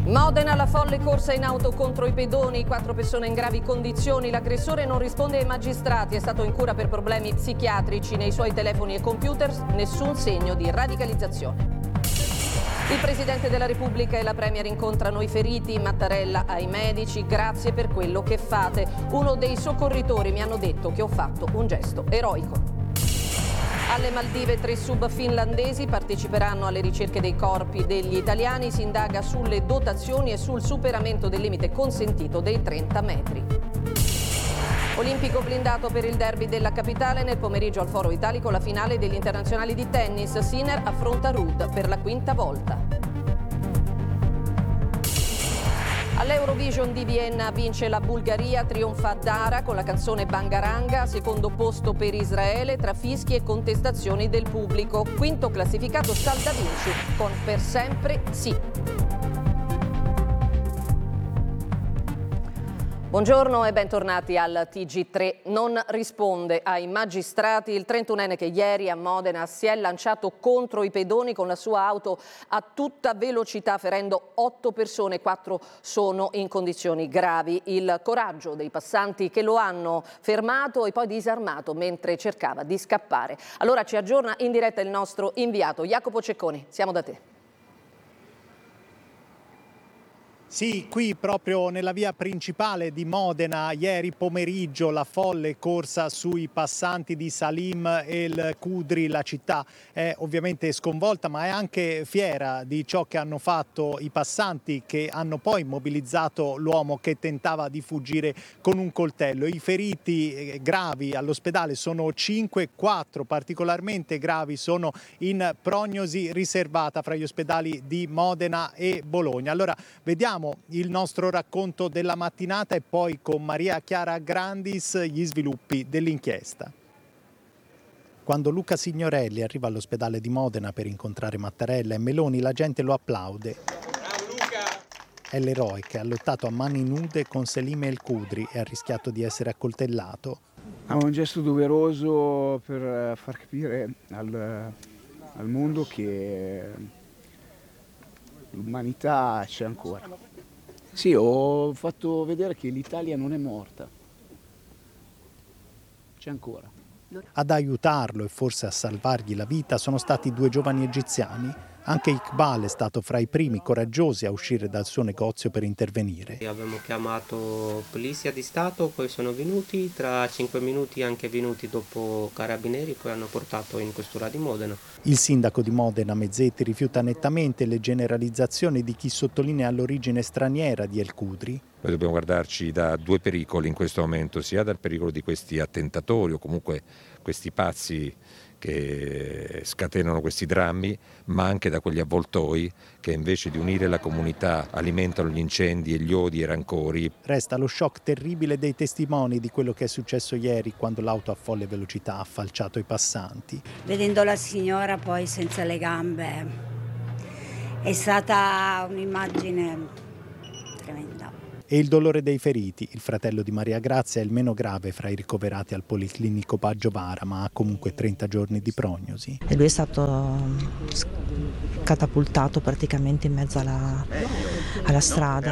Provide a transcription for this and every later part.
Modena, la folle corsa in auto contro i pedoni, 4 persone in gravi condizioni, l'aggressore non risponde ai magistrati, è stato in cura per problemi psichiatrici, nei suoi telefoni e computer nessun segno di radicalizzazione. Il Presidente della Repubblica e la Premier incontrano i feriti, Mattarella ai medici, grazie per quello che fate. Uno dei soccorritori mi hanno detto che ho fatto un gesto eroico. Alle Maldive 3 sub finlandesi parteciperanno alle ricerche dei corpi degli italiani, si indaga sulle dotazioni e sul superamento del limite consentito dei 30 metri. Olimpico blindato per il derby della capitale, nel pomeriggio al Foro Italico la finale degli internazionali di tennis, Sinner affronta Ruud per la 5ª volta. All'Eurovision di Vienna vince la Bulgaria, trionfa Dara con la canzone Bangaranga, secondo posto per Israele tra fischi e contestazioni del pubblico, quinto classificato Salda Vinci con Per sempre sì. Buongiorno e bentornati al TG3. Non risponde ai magistrati il 31enne che ieri a Modena si è lanciato contro i pedoni con la sua auto a tutta velocità, ferendo 8 persone, 4 sono in condizioni gravi. Il coraggio dei passanti che lo hanno fermato e poi disarmato mentre cercava di scappare. Allora ci aggiorna in diretta il nostro inviato Jacopo Cecconi. Siamo da te. Sì, qui proprio nella via principale di Modena, ieri pomeriggio la folle corsa sui passanti di Salim El Khudri. La città è ovviamente sconvolta, ma è anche fiera di ciò che hanno fatto i passanti, che hanno poi mobilizzato l'uomo che tentava di fuggire con un coltello. I feriti gravi all'ospedale sono 5, 4 particolarmente gravi sono in prognosi riservata fra gli ospedali di Modena e Bologna. Allora vediamo il nostro racconto della mattinata e poi con Maria Chiara Grandis gli sviluppi dell'inchiesta. Quando Luca Signorelli arriva all'ospedale di Modena per incontrare Mattarella e Meloni, la gente lo applaude. Bravo Luca! È l'eroe che ha lottato a mani nude con Salim El Khudri e ha rischiato di essere accoltellato. È un gesto doveroso per far capire al mondo che l'umanità c'è ancora. Sì, ho fatto vedere che l'Italia non è morta, c'è ancora. Ad aiutarlo e forse a salvargli la vita sono stati 2 giovani egiziani. Anche Iqbal è stato fra i primi coraggiosi a uscire dal suo negozio per intervenire. Abbiamo chiamato Polizia di Stato, poi sono venuti, tra 5 minuti anche venuti dopo Carabinieri, poi hanno portato in questura di Modena. Il sindaco di Modena, Mezzetti, rifiuta nettamente le generalizzazioni di chi sottolinea l'origine straniera di El Khudri. Noi dobbiamo guardarci da 2 pericoli in questo momento, sia dal pericolo di questi attentatori o comunque questi pazzi che scatenano questi drammi, ma anche da quegli avvoltoi che invece di unire la comunità alimentano gli incendi e gli odi e i rancori. Resta lo shock terribile dei testimoni di quello che è successo ieri quando l'auto a folle velocità ha falciato i passanti. Vedendo la signora poi senza le gambe è stata un'immagine tremenda. E il dolore dei feriti. Il fratello di Maria Grazia è il meno grave fra i ricoverati al Policlinico Baggio Vara, ma ha comunque 30 giorni di prognosi. E lui è stato catapultato praticamente in mezzo alla strada.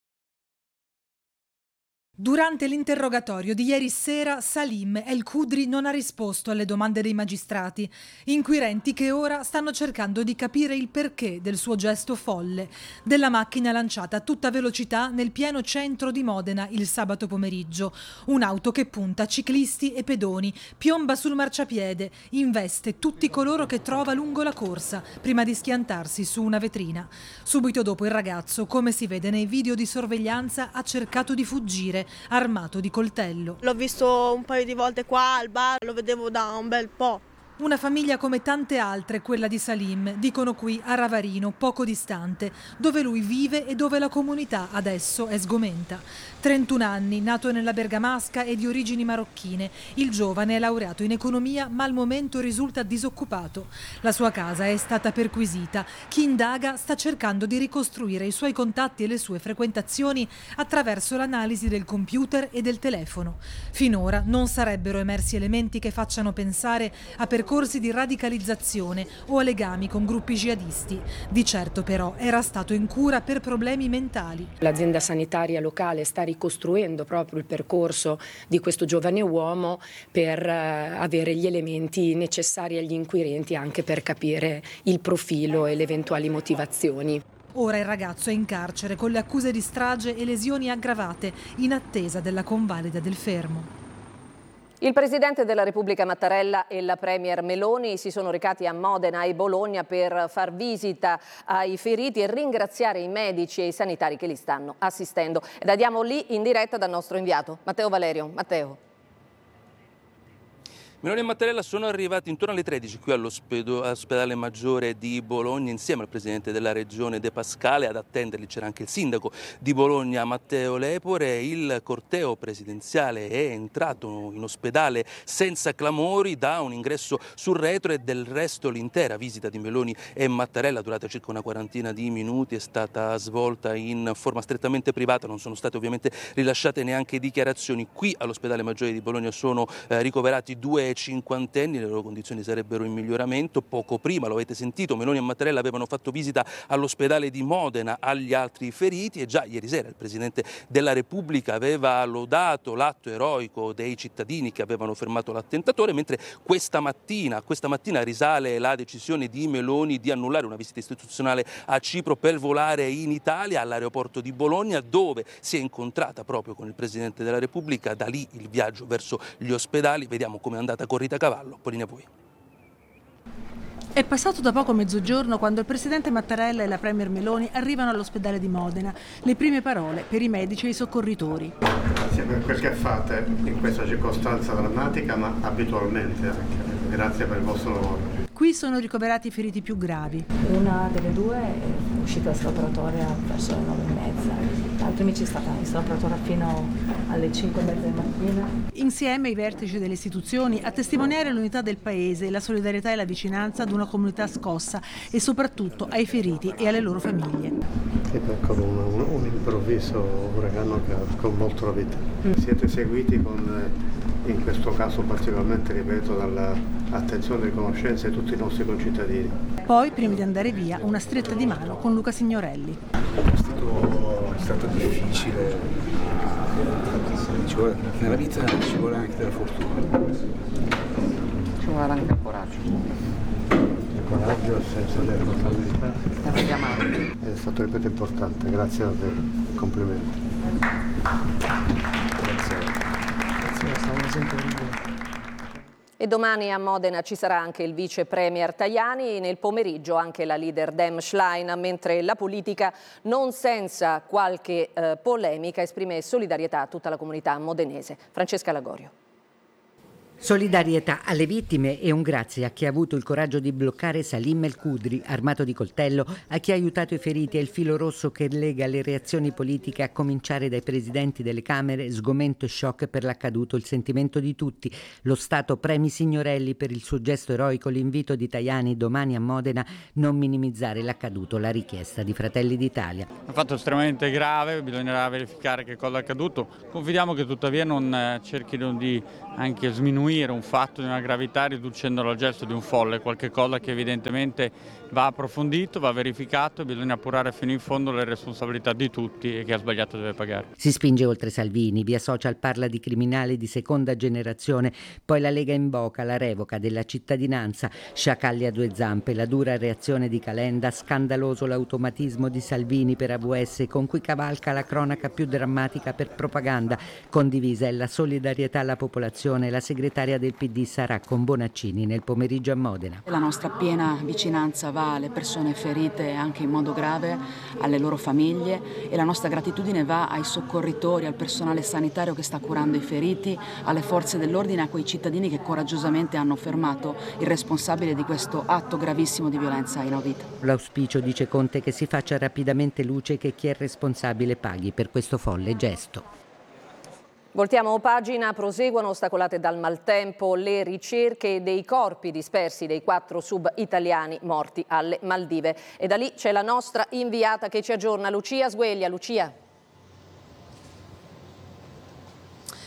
Durante l'interrogatorio di ieri sera, Salim El Khudri non ha risposto alle domande dei magistrati, inquirenti che ora stanno cercando di capire il perché del suo gesto folle, della macchina lanciata a tutta velocità nel pieno centro di Modena il sabato pomeriggio. Un'auto che punta ciclisti e pedoni, piomba sul marciapiede, investe tutti coloro che trova lungo la corsa, prima di schiantarsi su una vetrina. Subito dopo il ragazzo, come si vede nei video di sorveglianza, ha cercato di fuggire, armato di coltello. L'ho visto un paio di volte qua al bar, lo vedevo da un bel po'. Una famiglia come tante altre, quella di Salim, dicono qui a Ravarino, poco distante, dove lui vive e dove la comunità adesso è sgomenta. 31 anni, nato nella Bergamasca e di origini marocchine. Il giovane è laureato in economia, ma al momento risulta disoccupato. La sua casa è stata perquisita. Chi indaga sta cercando di ricostruire i suoi contatti e le sue frequentazioni attraverso l'analisi del computer e del telefono. Finora non sarebbero emersi elementi che facciano pensare a percorsi percorsi di radicalizzazione o a legami con gruppi jihadisti. Di certo però era stato in cura per problemi mentali. L'azienda sanitaria locale sta ricostruendo proprio il percorso di questo giovane uomo per avere gli elementi necessari agli inquirenti anche per capire il profilo e le eventuali motivazioni. Ora il ragazzo è in carcere con le accuse di strage e lesioni aggravate in attesa della convalida del fermo. Il Presidente della Repubblica Mattarella e la Premier Meloni si sono recati a Modena e Bologna per far visita ai feriti e ringraziare i medici e i sanitari che li stanno assistendo. Ed andiamo lì in diretta dal nostro inviato, Matteo Valerio. Matteo. Meloni e Mattarella sono arrivati intorno alle 13 qui all'ospedale Maggiore di Bologna insieme al Presidente della Regione De Pascale. Ad attenderli c'era anche il Sindaco di Bologna Matteo Lepore. Il corteo presidenziale è entrato in ospedale senza clamori da un ingresso sul retro e del resto l'intera visita di Meloni e Mattarella, durata circa una quarantina di minuti, è stata svolta in forma strettamente privata. Non sono state ovviamente rilasciate neanche dichiarazioni. Qui all'ospedale Maggiore di Bologna sono ricoverati 2 cinquantenni, le loro condizioni sarebbero in miglioramento. Poco prima, lo avete sentito, Meloni e Mattarella avevano fatto visita all'ospedale di Modena agli altri feriti e già ieri sera il Presidente della Repubblica aveva lodato l'atto eroico dei cittadini che avevano fermato l'attentatore, mentre questa mattina risale la decisione di Meloni di annullare una visita istituzionale a Cipro per volare in Italia all'aeroporto di Bologna, dove si è incontrata proprio con il Presidente della Repubblica. Da lì il viaggio verso gli ospedali. Vediamo come è andata corrita a cavallo. Polina, voi. È passato da poco mezzogiorno quando il Presidente Mattarella e la Premier Meloni arrivano all'ospedale di Modena. Le prime parole per i medici e i soccorritori. Grazie per quel che fate in questa circostanza drammatica, ma abitualmente anche. Grazie per il vostro lavoro. Qui sono ricoverati i feriti più gravi. Una delle due è uscita dall'operatoria verso le 9:30, l'altra invece è stata in operatoria fino alle 5:30 di mattina. Insieme ai vertici delle istituzioni a testimoniare l'unità del paese, la solidarietà e la vicinanza ad una comunità scossa e soprattutto ai feriti e alle loro famiglie. È come un improvviso uragano che ha sconvolto la vita. Siete seguiti in questo caso particolarmente, ripeto, dall'attenzione e riconoscenza di tutti i nostri concittadini. Poi, prima di andare via, una stretta di mano con Luca Signorelli. È stato difficile, nella vita ci vuole anche della fortuna. Ci vuole anche il coraggio. Il coraggio, il senso di responsabilità. È stato, ripeto, importante. Grazie a te. Complimenti. E domani a Modena ci sarà anche il vice premier Tajani, nel pomeriggio anche la leader Dem Schlein, mentre la politica, non senza qualche polemica, esprime solidarietà a tutta la comunità modenese. Francesca Lagorio. Solidarietà alle vittime e un grazie a chi ha avuto il coraggio di bloccare Salim El Kudri, armato di coltello, a chi ha aiutato i feriti e il filo rosso che lega le reazioni politiche, a cominciare dai presidenti delle Camere. Sgomento e shock per l'accaduto, il sentimento di tutti. Lo Stato premi Signorelli per il suo gesto eroico, l'invito di Tajani domani a Modena, non minimizzare l'accaduto, la richiesta di Fratelli d'Italia. È un fatto estremamente grave, bisognerà verificare che cosa è accaduto. Confidiamo che tuttavia non cerchino di anche sminuire un fatto di una gravità riducendolo al gesto di un folle, qualche cosa che evidentemente va approfondito, va verificato e bisogna appurare fino in fondo le responsabilità di tutti e chi ha sbagliato deve pagare. Si spinge oltre Salvini, via social parla di criminali di seconda generazione, poi la Lega invoca la revoca della cittadinanza, sciacalli a due zampe, la dura reazione di Calenda, scandaloso l'automatismo di Salvini per AVS con cui cavalca la cronaca più drammatica per propaganda, condivisa è la solidarietà alla popolazione, la segretaria del PD sarà con Bonaccini nel pomeriggio a Modena. La nostra piena vicinanza va alle persone ferite anche in modo grave, alle loro famiglie, e la nostra gratitudine va ai soccorritori, al personale sanitario che sta curando i feriti, alle forze dell'ordine, a quei cittadini che coraggiosamente hanno fermato il responsabile di questo atto gravissimo di violenza inaudita. L'auspicio, dice Conte, che si faccia rapidamente luce e che chi è responsabile paghi per questo folle gesto. Voltiamo pagina, proseguono ostacolate dal maltempo le ricerche dei corpi dispersi dei 4 sub italiani morti alle Maldive. E da lì c'è la nostra inviata che ci aggiorna, Lucia Sgueglia. Lucia.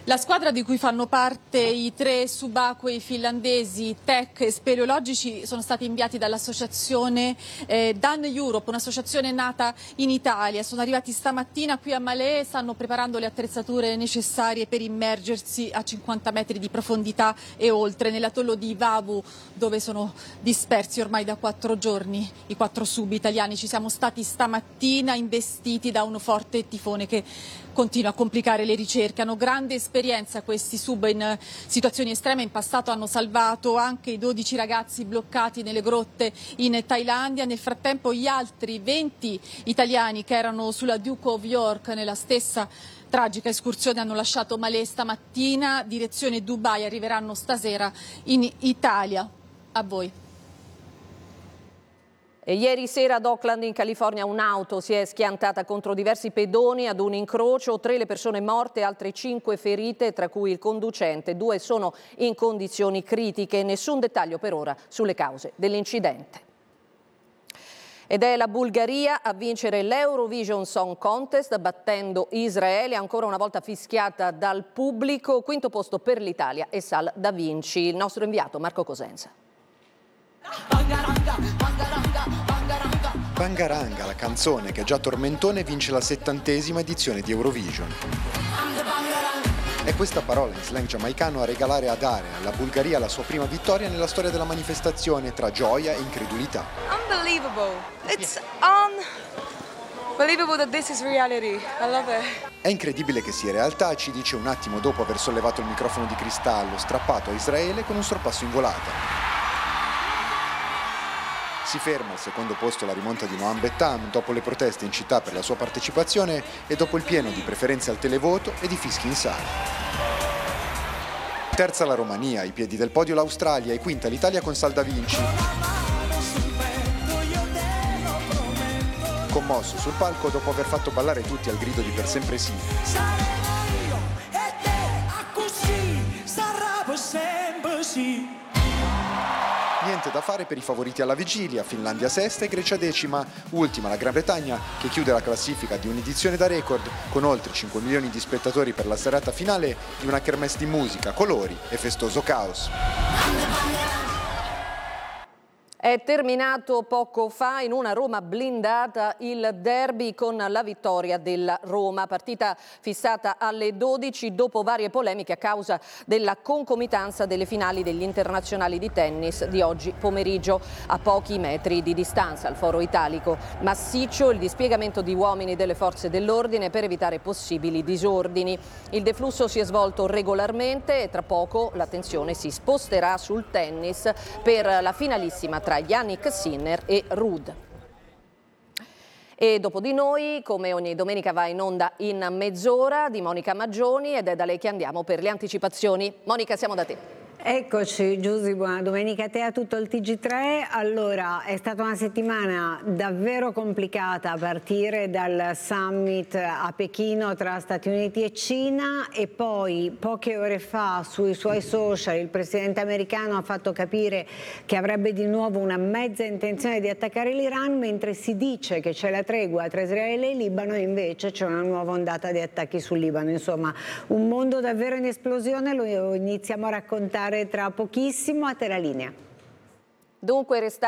La squadra di cui fanno parte i 3 subacquei finlandesi tech e speleologici sono stati inviati dall'associazione Dan Europe, un'associazione nata in Italia. Sono arrivati stamattina qui a Malé e stanno preparando le attrezzature necessarie per immergersi a 50 metri di profondità e oltre nell'atollo di Vavu, dove sono dispersi ormai da 4 giorni i 4 sub italiani. Ci siamo stati stamattina investiti da un forte tifone che continua a complicare le ricerche. Hanno grande esperienza questi sub in situazioni estreme. In passato hanno salvato anche i 12 ragazzi bloccati nelle grotte in Thailandia. Nel frattempo gli altri 20 italiani che erano sulla Duke of York nella stessa tragica escursione hanno lasciato Malé stamattina, direzione Dubai, arriveranno stasera in Italia. A voi. E ieri sera ad Oakland in California un'auto si è schiantata contro diversi pedoni ad un incrocio, 3 le persone morte, altre 5 ferite, tra cui il conducente. 2 sono in condizioni critiche, nessun dettaglio per ora sulle cause dell'incidente. Ed è la Bulgaria a vincere l'Eurovision Song Contest battendo Israele, ancora una volta fischiata dal pubblico. Quinto posto per l'Italia e Sal Da Vinci. Il nostro inviato Marco Cosenza. Bangaranga, la canzone che già tormentone vince la 70ª edizione di Eurovision. È questa parola in slang giamaicano a regalare a dare alla Bulgaria la sua prima vittoria nella storia della manifestazione tra gioia e incredulità. Unbelievable. It's unbelievable that this is reality. I love it. È incredibile che sia realtà, ci dice un attimo dopo aver sollevato il microfono di cristallo strappato a Israele con un sorpasso in volata. Si ferma al secondo posto la rimonta di Noam Bettam dopo le proteste in città per la sua partecipazione e dopo il pieno di preferenze al televoto e di fischi in sala. Terza la Romania, ai piedi del podio l'Australia e quinta l'Italia con Sal Da Vinci. Commosso sul palco dopo aver fatto ballare tutti al grido di Per sempre sì. Niente da fare per i favoriti alla vigilia, Finlandia sesta e Grecia decima, ultima la Gran Bretagna che chiude la classifica di un'edizione da record con oltre 5 milioni di spettatori per la serata finale di una kermesse di musica, colori e festoso caos. È terminato poco fa in una Roma blindata il derby con la vittoria della Roma, partita fissata alle 12 dopo varie polemiche a causa della concomitanza delle finali degli internazionali di tennis di oggi pomeriggio a pochi metri di distanza. Al Foro Italico massiccio il dispiegamento di uomini delle forze dell'ordine per evitare possibili disordini. Il deflusso si è svolto regolarmente e tra poco l'attenzione si sposterà sul tennis per la finalissima tra Jannik Sinner e Ruud. E dopo di noi, come ogni domenica, va in onda In mezz'ora di Monica Maggioni ed è da lei che andiamo per le anticipazioni. Monica, siamo da te. Eccoci Giusy, buona domenica a te, a tutto il TG3. Allora, è stata una settimana davvero complicata a partire dal summit a Pechino tra Stati Uniti e Cina e poi poche ore fa sui suoi social il presidente americano ha fatto capire che avrebbe di nuovo una mezza intenzione di attaccare l'Iran, mentre si dice che c'è la tregua tra Israele e Libano, invece c'è una nuova ondata di attacchi sul Libano. Insomma, un mondo davvero in esplosione, lo iniziamo a raccontare tra pochissimo. A te la linea. Dunque